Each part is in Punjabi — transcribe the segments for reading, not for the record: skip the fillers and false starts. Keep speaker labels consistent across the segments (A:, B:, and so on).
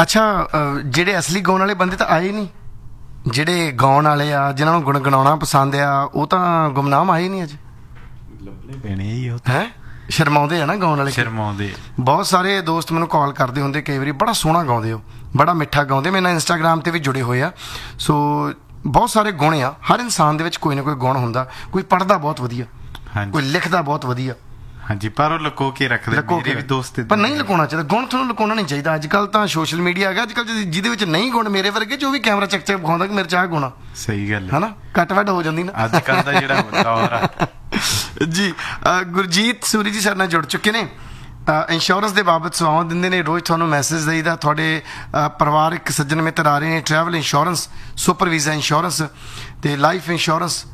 A: ਅੱਛਾ, ਜਿਹੜੇ ਅਸਲੀ ਗਾਉਣ ਵਾਲੇ ਬੰਦੇ ਤਾਂ ਆਏ ਨਹੀਂ, ਜਿਹੜੇ ਗਾਉਣ ਵਾਲੇ ਆ ਜਿਨ੍ਹਾਂ ਨੂੰ ਗੁਣਗੁਣਾਉਣਾ ਪਸੰਦ ਆ ਉਹ ਤਾਂ ਗੁਮਨਾਮ ਆਏ ਨਹੀਂ ਅੱਜ।
B: ਲੱਭਣੇ ਪੈਣੇ ਹੀ ਉਹ
A: ਹੈ ਸ਼ਰਮਾਉਂਦੇ ਆ ਨਾ ਗਾਉਣ ਵਾਲੇ,
B: ਸ਼ਰਮਾਉਂਦੇ।
A: ਬਹੁਤ ਸਾਰੇ ਦੋਸਤ ਮੈਨੂੰ ਕਾਲ ਕਰਦੇ ਹੁੰਦੇ ਕਈ ਵਾਰੀ, ਬੜਾ ਸੋਹਣਾ ਗਾਉਂਦੇ ਹੋ, ਬੜਾ ਮਿੱਠਾ ਗਾਉਂਦੇ, ਮੇਰੇ ਨਾਲ ਇੰਸਟਾਗ੍ਰਾਮ 'ਤੇ ਵੀ ਜੁੜੇ ਹੋਏ ਆ। ਸੋ ਬਹੁਤ ਸਾਰੇ ਗੁਣ ਆ, ਹਰ ਇਨਸਾਨ ਦੇ ਵਿੱਚ ਕੋਈ ਨਾ ਕੋਈ ਗੁਣ ਹੁੰਦਾ। ਕੋਈ ਪੜ੍ਹਦਾ ਬਹੁਤ ਵਧੀਆ, ਕੋਈ ਲਿਖਦਾ ਬਹੁਤ ਵਧੀਆ,
B: ਹਾਂਜੀ, ਪਰ ਉਹ ਲੁਕੋ ਕੇ ਰੱਖਦੇ ਮੇਰੇ ਵੀ ਦੋਸਤ।
A: ਪਰ ਨਹੀਂ ਲੁਕਾਉਣਾ ਚਾਹੀਦਾ ਗੁਣ, ਤੁਹਾਨੂੰ ਲੁਕਾਉਣਾ ਨਹੀਂ ਚਾਹੀਦਾ। ਅੱਜ ਕੱਲ੍ਹ ਤਾਂ ਸੋਸ਼ਲ ਮੀਡੀਆ ਹੈਗਾ, ਅੱਜ ਕੱਲ੍ਹ ਜਿਹਦੇ ਵਿੱਚ ਨਹੀਂ ਗੁਣ, ਮੇਰੇ ਵਰਗੇ ਜੋ ਵੀ ਕੈਮਰਾ ਚੱਕ ਚੱਕ ਵਿਖਾਉਂਦਾ ਕਿ ਮੇਰੇ 'ਚ ਆਹ ਗੁਣ ਆ।
B: ਸਹੀ ਗੱਲ
A: ਹੈ ਨਾ, ਕੱਟ ਵੱਢ ਹੋ ਜਾਂਦੀ ਨਾ
B: ਅੱਜ ਕੱਲ੍ਹ ਦਾ ਜਿਹੜਾ ਦੌਰ ਆ
A: ਜੀ। ਗੁਰਜੀਤ ਸੂਰੀ ਜੀ ਸਾਡੇ ਨਾਲ ਜੁੜ ਚੁੱਕੇ ਨੇ, ਇੰਸ਼ੋਰੈਂਸ ਦੇ ਬਾਬਤ ਸੇਵਾਵਾਂ ਦਿੰਦੇ ਨੇ, ਰੋਜ਼ ਤੁਹਾਨੂੰ ਮੈਸੇਜ ਦੇਈਦਾ। ਤੁਹਾਡੇ ਪਰਿਵਾਰਕ ਸੱਜਣ ਮਿੱਤਰ ਆ ਰਹੇ ਨੇ, travel insurance, super visa insurance ਅਤੇ ਲਾਈਫ ਇੰਸ਼ੋਰੈਂਸ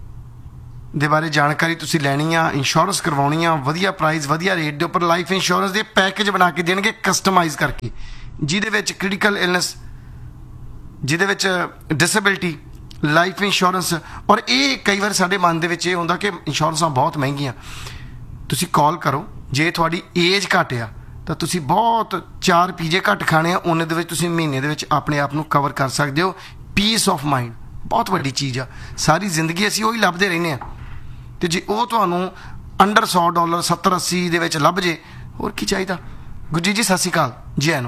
A: ਦੇ ਬਾਰੇ ਜਾਣਕਾਰੀ ਤੁਸੀਂ ਲੈਣੀ ਆ, ਇੰਸ਼ੋਰੈਂਸ ਕਰਵਾਉਣੀ ਆ, ਵਧੀਆ ਪ੍ਰਾਈਸ ਵਧੀਆ ਰੇਟ ਦੇ ਉੱਪਰ ਲਾਈਫ ਇੰਸ਼ੋਰੈਂਸ ਦੇ ਪੈਕੇਜ ਬਣਾ ਕੇ ਦੇਣਗੇ ਕਸਟਮਾਈਜ਼ ਕਰਕੇ, ਜਿਹਦੇ ਵਿੱਚ ਕ੍ਰਿਟੀਕਲ ਇਲਨੈਸ, ਜਿਹਦੇ ਵਿੱਚ ਡਿਸੇਬਿਲਿਟੀ, ਲਾਈਫ ਇੰਸ਼ੋਰੈਂਸ। ਔਰ ਇਹ ਕਈ ਵਾਰ ਸਾਡੇ ਮਨ ਦੇ ਵਿੱਚ ਇਹ ਹੁੰਦਾ ਕਿ ਇੰਸ਼ੋਰੈਂਸਾਂ ਬਹੁਤ ਮਹਿੰਗੀਆਂ। ਤੁਸੀਂ ਕਾਲ ਕਰੋ, ਜੇ ਤੁਹਾਡੀ ਏਜ ਘੱਟ ਆ ਤਾਂ ਤੁਸੀਂ ਬਹੁਤ 4 ਪੀਜੇ ਘੱਟ ਖਾਣੇ ਆ, ਉਹਨੇ ਦੇ ਵਿੱਚ ਤੁਸੀਂ ਮਹੀਨੇ ਦੇ ਵਿੱਚ ਆਪਣੇ ਆਪ ਨੂੰ ਕਵਰ ਕਰ ਸਕਦੇ ਹੋ। ਪੀਸ ਆਫ ਮਾਈਂਡ ਬਹੁਤ ਵੱਡੀ ਚੀਜ਼ ਆ, ਸਾਰੀ ਜ਼ਿੰਦਗੀ ਅਸੀਂ ਉਹੀ ਲੱਭਦੇ ਰਹਿੰਦੇ ਹਾਂ, ਅਤੇ ਜੇ ਉਹ ਤੁਹਾਨੂੰ ਅੰਡਰ $100 70-80 ਦੇ ਵਿੱਚ ਲੱਭ ਜੇ, ਹੋਰ ਕੀ ਚਾਹੀਦਾ। ਗੁਰਜੀਤ ਜੀ ਸਤਿ ਸ਼੍ਰੀ ਅਕਾਲ ਜੀ। ਆਇਆਂ ਨੂੰ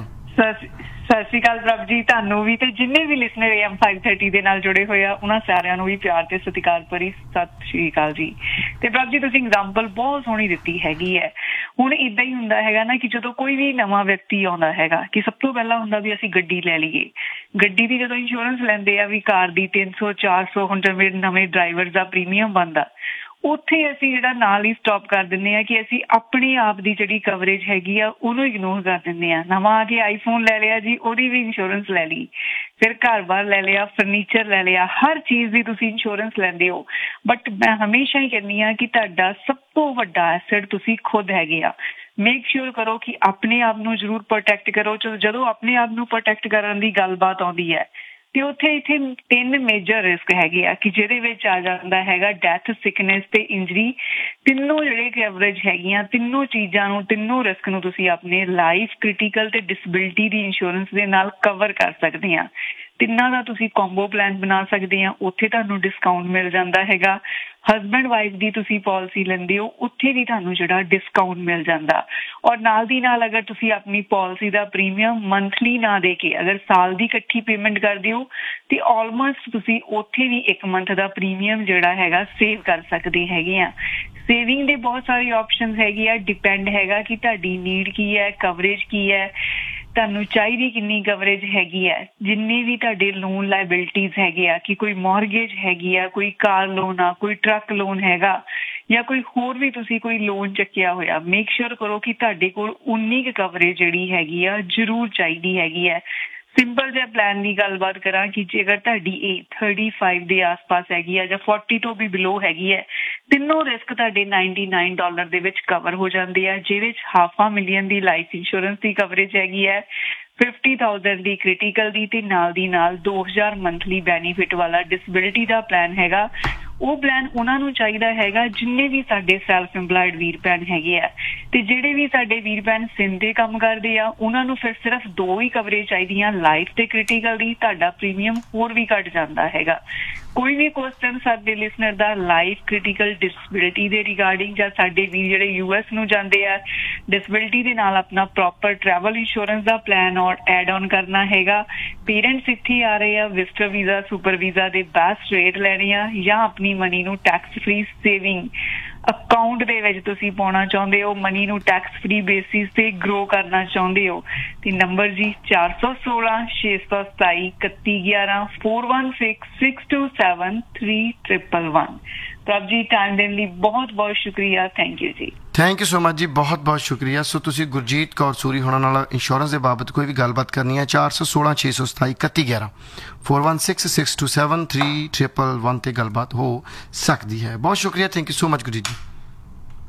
C: ਸਤਿ ਸ਼੍ਰੀ ਅਕਾਲ ਪ੍ਰਭ ਜੀ, ਤੁਹਾਨੂੰ ਵੀ ਤੇ ਜਿੰਨੇ ਵੀ ਲਿਸਨਰ AM 530 ਦੇ ਨਾਲ ਜੁੜੇ ਹੋਏ ਆ ਉਹਨਾਂ ਸਾਰਿਆਂ ਨੂੰ ਵੀ ਪਿਆਰ ਤੇ ਸਤਿਕਾਰ ਭਰੀ ਸਤਿ ਸ਼੍ਰੀ ਅਕਾਲ ਜੀ। ਤੇ ਪ੍ਰਭ ਜੀ ਤੁਸੀਂ ਐਗਜ਼ਾਮਪਲ ਬਹੁਤ ਸੋਹਣੀ ਦਿੱਤੀ ਹੈਗੀ ਹੈ। ਹੁਣ ਏਦਾਂ ਹੀ ਹੁੰਦਾ ਹੈਗਾ ਨਾ ਕਿ ਜਦੋਂ ਕੋਈ ਵੀ ਨਵਾਂ ਵਿਅਕਤੀ ਆਉਂਦਾ ਹੈਗਾ ਕਿ ਸਭ ਤੋਂ ਪਹਿਲਾਂ ਹੁੰਦਾ ਵੀ ਅਸੀਂ ਗੱਡੀ ਲੈ ਲਈਏ। ਗੱਡੀ ਦੀ ਜਦੋਂ ਇੰਸ਼ੋਰੈਂਸ ਲੈਂਦੇ ਆ ਵੀ ਕਾਰ ਦੀ 300-400, ਹੁਣ ਜਿਵੇਂ ਨਵੇਂ ਡਰਾਈਵਰ ਦਾ ਪ੍ਰੀਮੀਅਮ ਬਣਦਾ, ਉੱਥੇ ਅਸੀਂ ਜਿਹੜਾ ਨਾਲ ਹੀ ਸਟਾਪ ਕਰ ਦਿੰਦੇ ਆ ਕਿ ਅਸੀਂ ਆਪਣੇ ਆਪ ਦੀ ਜਿਹੜੀ ਕਵਰੇਜ ਹੈਗੀ ਆ ਉਹਨੂੰ ਇਗਨੋਰ ਕਰ ਦਿੰਦੇ ਆ। ਨਵਾਂ ਆ ਕੇ ਆਈਫੋਨ ਲੈ ਲਿਆ ਜੀ, ਉਹਦੀ ਵੀ ਇੰਸ਼ੋਰੈਂਸ ਲੈ ਲਈ, ਫਿਰ ਘਰ-ਬਾਰ ਲੈ ਲਿਆ, ਫਰਨੀਚਰ ਲੈ ਲਿਆ, ਹਰ ਚੀਜ਼ ਦੀ ਤੁਸੀਂ ਇੰਸ਼ੋਰੈਂਸ ਲੈਂਦੇ ਹੋ। ਬਟ ਮੈਂ ਹਮੇਸ਼ਾ ਹੀ ਕਹਿੰਦੀ ਹਾਂ ਕਿ ਤੁਹਾਡਾ ਸਭ ਤੋਂ ਵੱਡਾ ਐਸੈਟ ਤੁਸੀਂ ਖੁਦ ਹੈਗੇ ਆ। ਮੇਕ ਸ਼ੋਰ ਕਰੋ ਕਿ ਆਪਣੇ ਆਪ ਨੂੰ ਜ਼ਰੂਰ ਪ੍ਰੋਟੈਕਟ ਕਰੋ। ਜਦੋਂ ਆਪਣੇ ਆਪ ਨੂੰ ਪ੍ਰੋਟੈਕਟ ਕਰਨ ਦੀ ਗੱਲਬਾਤ ਆਉਂਦੀ ਹੈ ਤੇ ਉੱਥੇ ਇੱਥੇ 3 ਮੇਜਰ ਰਿਸਕ ਹੈਗੇ ਆ ਕਿ ਜਿਹਦੇ ਵਿੱਚ ਆ ਜਾਂਦਾ ਹੈਗਾ ਡੈਥ, ਸਿਕਨੈਸ ਤੇ ਇੰਜਰੀ। ਤਿੰਨੋਂ ਜਿਹੜੇ ਕਵਰੇਜ ਹੈਗੀਆਂ, ਤਿੰਨੋਂ ਚੀਜ਼ਾਂ ਨੂੰ, ਤਿੰਨੋਂ ਰਿਸਕ ਨੂੰ ਤੁਸੀਂ ਆਪਣੇ ਲਾਈਫ, ਕ੍ਰਿਟੀਕਲ ਤੇ ਡਿਸੇਬਿਲਿਟੀ ਦੀ ਇੰਸ਼ੋਰੈਂਸ ਦੇ ਨਾਲ ਕਵਰ ਕਰ ਸਕਦੇ ਆ। ਤਿੰਨਾਂ ਦਾ ਤੁਸੀਂ ਕੰਬੋ ਪਲਾਨ ਬਣਾ ਸਕਦੇ ਆ, ਉੱਥੇ ਤੁਹਾਨੂੰ ਡਿਸਕਾਊਂਟ ਮਿਲ ਜਾਂਦਾ ਹੈਗਾ। ਹਸਬੈਂਡ ਵਾਈਫ ਦੀ ਤੁਸੀਂ ਪਾਲਿਸੀ ਲੈਂਦੇ ਹੋ, ਉੱਥੇ ਵੀ ਤੁਹਾਨੂੰ ਜਿਹੜਾ ਡਿਸਕਾਊਂਟ ਮਿਲ ਜਾਂਦਾ। ਔਰ ਨਾਲ ਦੀ ਨਾਲ ਅਗਰ ਤੁਸੀਂ ਆਪਣੀ ਪਾਲਿਸੀ ਦਾ ਪ੍ਰੀਮੀਅਮ ਮੰਥਲੀ ਨਾ ਦੇ ਕੇ ਅਗਰ ਸਾਲ ਦੀ ਇਕੱਠੀ ਪੇਮੈਂਟ ਕਰਦੇ ਹੋ ਤੇ ਆਲਮੋਸਟ ਤੁਸੀਂ ਉੱਥੇ ਵੀ 1 ਮੰਥ ਦਾ ਪ੍ਰੀਮੀਅਮ ਜਿਹੜਾ ਹੈਗਾ ਸੇਵ ਕਰ ਸਕਦੇ ਹੈਗੇ ਆ। ਸੇਵਿੰਗ ਦੇ ਬਹੁਤ ਸਾਰੇ ਆਪਸ਼ਨਸ ਹੈਗੇ ਆ, ਡਿਪੈਂਡ ਹੈਗਾ ਕਿ ਤੁਹਾਡੀ ਨੀਡ ਕੀ ਹੈ, ਕਵਰੇਜ ਕੀ ਹੈ, ਤੁਹਾਨੂੰ ਚਾਹੀਦੀ ਕਿੰਨੀ ਕਵਰੇਜ ਹੈਗੀ ਹੈ। ਜਿੰਨੇ ਵੀ ਤੁਹਾਡੇ ਲੋਨ ਲਾਇਬਿਲਿਟੀਜ਼ ਹੈਗੇ ਆ, ਕਿ ਕੋਈ ਮੌਰਗੇਜ ਹੈਗੀ ਆ, ਕੋਈ ਕਾਰ ਲੋਨ ਆ, ਕੋਈ ਟਰੱਕ ਲੋਨ ਹੈਗਾ, ਜਾਂ ਕੋਈ ਹੋਰ ਵੀ ਤੁਸੀਂ ਕੋਈ ਲੋਨ ਚੱਕਿਆ ਹੋਇਆ, ਮੇਕ ਸ਼ੋਰ ਕਰੋ ਕਿ ਤੁਹਾਡੇ ਕੋਲ ਉਨੀ ਕੁ ਕਵਰੇਜ ਜਿਹੜੀ ਹੈਗੀ ਆ ਜ਼ਰੂਰ ਚਾਹੀਦੀ ਹੈਗੀ ਹੈ। ਸਿੰਪਲ ਜਿਹਾ ਪਲਾਨ ਦੀ ਗੱਲਬਾਤ ਕਰਾਂ ਕਿ ਜੇਕਰ ਤੁਹਾਡੀ ਏਜ 35 ਦੇ ਆਸ-ਪਾਸ ਹੈਗੀ ਹੈ ਜਾਂ 40 ਤੋਂ ਵੀ ਬਿਲੋ ਹੈਗੀ ਹੈ, ਤਿੰਨੋਂ ਰਿਸਕ ਤੁਹਾਡੇ $99 ਦੇ ਵਿੱਚ ਕਵਰ ਹੋ ਜਾਂਦੇ ਆ, ਜਿਹਦੇ ਵਿੱਚ $500,000 ਦੀ ਲਾਈਫ ਇੰਸ਼ੋਰੈਂਸ ਦੀ ਕਵਰੇਜ ਹੈਗੀ ਹੈ, 50,000 ਦੀ ਕ੍ਰਿਟੀਕਲ ਦੀ, ਤੇ ਨਾਲ ਦੀ ਨਾਲ 2,000 ਮੰਥਲੀ ਬੈਨੀਫਿਟ ਵਾਲਾ ਡਿਸੇਬਿਲਿਟੀ ਦਾ ਪਲਾਨ ਹੈਗਾ। ਉਹ ਪਲਾਨ ਉਹਨਾਂ ਨੂੰ ਚਾਹੀਦਾ ਹੈਗਾ ਜਿੰਨੇ ਵੀ ਸਾਡੇ ਸੈਲਫ ਇੰਪਲਾਇਡ ਵੀਰ ਭੈਣ ਹੈਗੇ ਆ, ਤੇ ਜਿਹੜੇ ਵੀ ਸਾਡੇ ਵੀਰ ਭੈਣ ਸਿਮ ਦੇ ਕੰਮ ਕਰਦੇ ਆ ਉਹਨਾਂ ਨੂੰ ਫਿਰ ਸਿਰਫ 2 ਹੀ ਕਵਰੇਜ ਚਾਹੀਦੀਆਂ, ਲਾਈਫ ਤੇ ਕ੍ਰਿਟੀਕਲ ਦੀ। ਤੁਹਾਡਾ ਪ੍ਰੀਮੀਅਮ ਹੋਰ ਵੀ ਘੱਟ ਜਾਂਦਾ ਹੈਗਾ। ਕੋਈ ਵੀ ਕੁਐਸਚਨ ਸਾਡੇ ਲਿਸਨਰ ਦਾ ਲਾਈਫ, ਕ੍ਰਿਟੀਕਲ, ਡਿਸੇਬਿਲਿਟੀ ਦੇ ਰਿਗਾਰਡਿੰਗ, ਜਾਂ ਸਾਡੇ ਵੀਰ ਜਿਹੜੇ US ਨੂੰ ਜਾਂਦੇ ਆ ਡਿਸੇਬਿਲਿਟੀ ਦੇ ਨਾਲ ਆਪਣਾ ਪ੍ਰੋਪਰ ਟਰੈਵਲ ਇੰਸ਼ੋਰੈਂਸ ਦਾ ਪਲਾਨ ਔਰ ਐਡ ਆਨ ਕਰਨਾ ਹੈਗਾ, ਪੇਰੈਂਟਸ ਇੱਥੇ ਆ ਰਹੇ ਆ ਵਿਜ਼ਟਰ ਵੀਜ਼ਾ, ਸੁਪਰ ਵੀਜ਼ਾ ਦੇ ਬੈਸਟ ਰੇਟ ਲੈਣੇ ਆ, ਜਾਂ ਆਪਣੀ ਮਨੀ ਨੂੰ ਟੈਕਸ ਫ੍ਰੀ ਸੇਵਿੰਗ ਅਕਾਊਂਟ ਦੇ ਵਿੱਚ ਤੁਸੀਂ ਪਾਉਣਾ ਚਾਹੁੰਦੇ ਹੋ, ਮਨੀ ਨੂੰ ਟੈਕਸ ਫ੍ਰੀ ਬੇਸਿਸ ਤੇ ਗਰੋ ਕਰਨਾ ਚਾਹੁੰਦੇ ਹੋ, ਤੇ ਨੰਬਰ ਜੀ 416-627-3111 4166273111। ਪ੍ਰਭ ਜੀ ਟਾਈਮ ਦੇਣ ਲਈ ਬਹੁਤ ਬਹੁਤ ਸ਼ੁਕਰੀਆ। ਥੈਂਕ ਯੂ ਜੀ।
A: ਥੈਂਕ ਯੂ ਸੋ ਮਚ ਜੀ, ਬਹੁਤ ਬਹੁਤ ਸ਼ੁਕਰੀਆ। ਸੋ ਤੁਸੀਂ ਗੁਰਜੀਤ ਕੌਰ ਸੂਰੀ ਹੋਣਾ ਨਾਲ ਇੰਸ਼ੋਰੈਂਸ ਦੇ ਬਾਬਤ ਕੋਈ ਵੀ ਗੱਲਬਾਤ ਕਰਨੀ ਹੈ, 416-627-3111 4166273111 ਤੇ ਗੱਲਬਾਤ ਹੋ ਸਕਦੀ ਹੈ। ਬਹੁਤ ਸ਼ੁਕਰੀਆ। Thank you so much Gurjeet ਜੀ।